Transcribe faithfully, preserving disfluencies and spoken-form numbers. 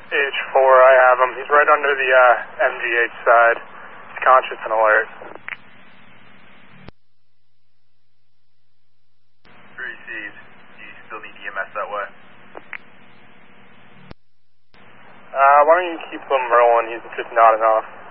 H four, I have him. He's right under the uh, M G H side. He's conscious and alert. Received. Do you still need E M S that way? Uh, why don't you keep him rolling? He's just nodding off.